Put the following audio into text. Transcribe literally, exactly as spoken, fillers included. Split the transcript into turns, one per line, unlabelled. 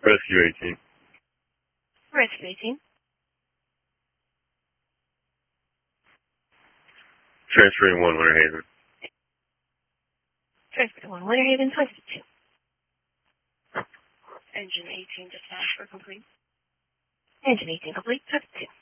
Rescue eighteen.
Rescue eighteen.
Transferring one, Winter Haven.
Transfer one, Winter Haven, twenty-two.
Engine eighteen dispatch for complete.
Engine eighteen complete, twenty-two.